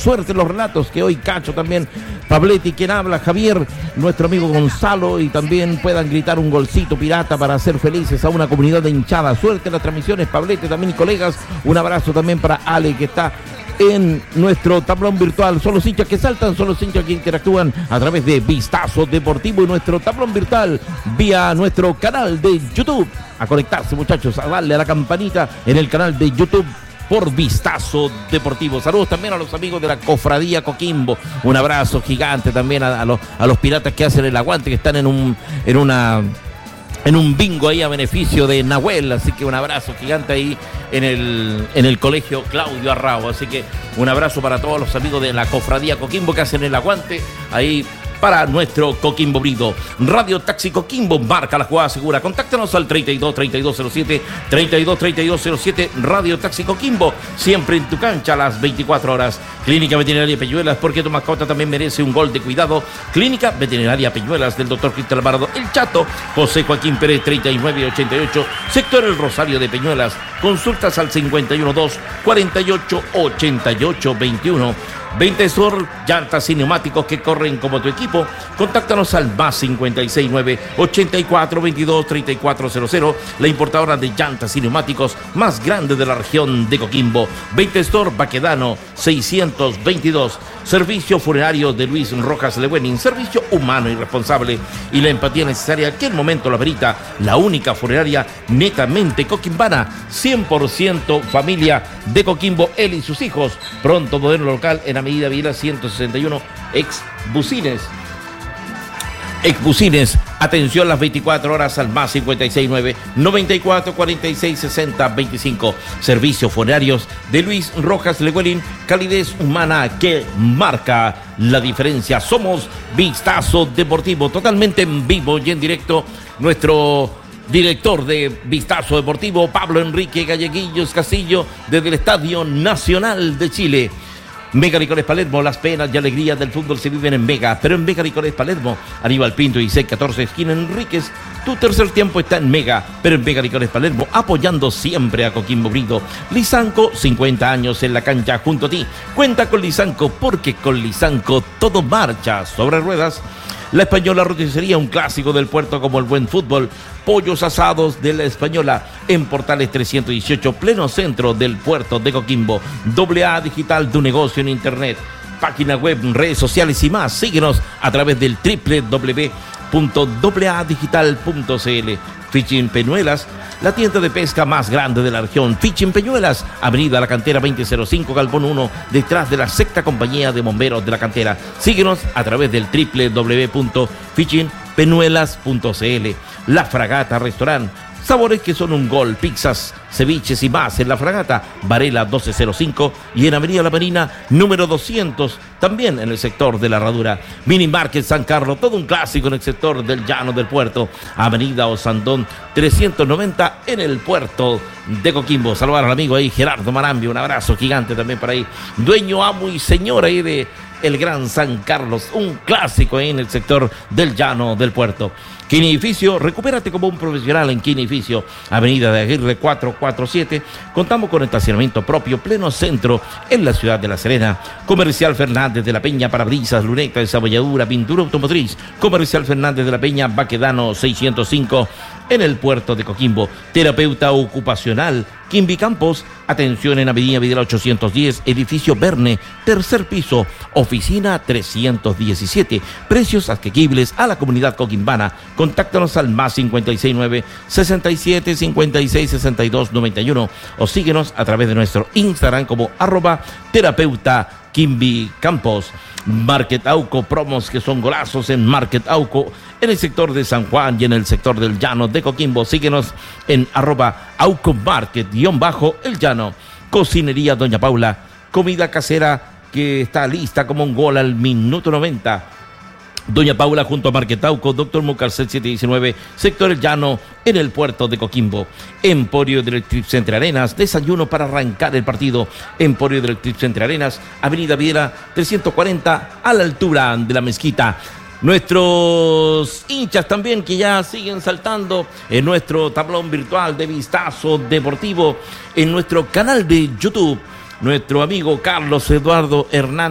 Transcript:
suerte en los relatos, que hoy Cacho también, Pabletti, quien habla, Javier, nuestro amigo Gonzalo, y también puedan gritar un golcito pirata para hacer felices a una comunidad de hinchada. Suerte en las transmisiones, Pabletti también y colegas. Un abrazo también para Ale, que está en nuestro tablón virtual. Son los hinchas que saltan, son los hinchas que interactúan a través de Vistazo Deportivo y nuestro tablón virtual vía nuestro canal de YouTube. A conectarse, muchachos, a darle a la campanita en el canal de YouTube por Vistazo Deportivo. Saludos también a los amigos de la Cofradía Coquimbo. Un abrazo gigante también a los piratas que hacen el aguante, que están en un bingo ahí a beneficio de Nahuel, así que un abrazo gigante ahí en el colegio Claudio Arrao. Así que un abrazo para todos los amigos de la Cofradía Coquimbo que hacen el aguante ahí para nuestro Coquimbo Brito. Radio Taxi Coquimbo, marca la jugada segura. Contáctanos al 32-3207, 32-3207, Radio Taxi Coquimbo, siempre en tu cancha a las 24 horas. Clínica Veterinaria Peñuelas, porque tu mascota también merece un gol de cuidado. Clínica Veterinaria Peñuelas del Dr. Cristian Alvarado El Chato, José Joaquín Pérez 3988, sector El Rosario de Peñuelas. Consultas al 512-4888-21. 20 Sur, llantas y neumáticos que corren como tu equipo. Contáctanos al más 569-8422-3400, la importadora de llantas y neumáticos más grande de la región de Coquimbo. 20 Store, Baquedano 622. Servicio funerario de Luis Rojas Lewenin, servicio humano y responsable y la empatía necesaria que el momento la verita. La única funeraria netamente coquimbana, 100% familia de Coquimbo, él y sus hijos. Pronto moderno local en Avenida Vila 161, ex Bucines. Atención las 24 horas al más 569-9446-6025. Servicios funerarios de Luis Rojas Leguelín, calidez humana que marca la diferencia. Somos Vistazo Deportivo, totalmente en vivo y en directo. Nuestro director de Vistazo Deportivo, Pablo Enrique Galleguillos Castillo, desde el Estadio Nacional de Chile. Mega Licores Palermo, las penas y alegrías del fútbol se viven en Mega, pero en Mega Licores Palermo, Aníbal Pinto y C14, esquina Enríquez, tu tercer tiempo está en Mega, pero en Mega Licores Palermo, apoyando siempre a Coquimbo Brito. Lisanco, 50 años en la cancha junto a ti. Cuenta con Lisanco, porque con Lisanco todo marcha sobre ruedas. La Española Roticería, un clásico del puerto como el buen fútbol. Pollos asados de La Española en Portales 318, pleno centro del puerto de Coquimbo. AA Digital, tu negocio en internet. Página web, redes sociales y más. Síguenos a través del www.aadigital.cl. Fishing Peñuelas, la tienda de pesca más grande de la región. Fishing Peñuelas, Avenida La Cantera 2005, Galpón 1, detrás de la sexta compañía de bomberos de la cantera. Síguenos a través del www.fishingpeñuelas.cl. La Fragata Restaurant, sabores que son un gol, pizzas, ceviches y más en La Fragata, Varela 1205 y en Avenida La Marina número 200, también en el sector de la Herradura. Mini Market San Carlos, todo un clásico en el sector del Llano del Puerto, Avenida Osandón 390 en el puerto de Coquimbo. Saludar al amigo ahí Gerardo Marambio, un abrazo gigante también para ahí, dueño, amo y señor ahí de el Gran San Carlos, un clásico ahí en el sector del Llano del Puerto. Quinidificio, recupérate como un profesional en Quinidificio, Avenida de Aguirre 447. Contamos con estacionamiento propio, pleno centro en la ciudad de La Serena. Comercial Fernández de la Peña, parabrisas, luneta, desabolladura, pintura automotriz. Comercial Fernández de la Peña, Baquedano 605 en el puerto de Coquimbo. Terapeuta ocupacional, Quimby Campos, atención en Avenida Videla 810, edificio Verne, tercer piso, oficina 317. Precios asequibles a la comunidad coquimbana. Contáctanos al más 569-6756-6291 o síguenos a través de nuestro Instagram como @terapeuta Quimby Campos. Market Auco, promos que son golazos en Market Auco, en el sector de San Juan y en el sector del Llano de Coquimbo. Síguenos en @Auco Market _el Llano. Cocinería Doña Paula, comida casera que está lista como un gol al minuto 90. Doña Paula junto a Marquetauco, Dr. Mucarcel 719, sector El Llano, en el puerto de Coquimbo. Emporio del Trip Center Arenas, desayuno para arrancar el partido. Emporio del Trip Center Arenas, Avenida Viera 340, a la altura de la mezquita. Nuestros hinchas también que ya siguen saltando en nuestro tablón virtual de Vistazo Deportivo, en nuestro canal de YouTube. Nuestro amigo Carlos Eduardo Hernández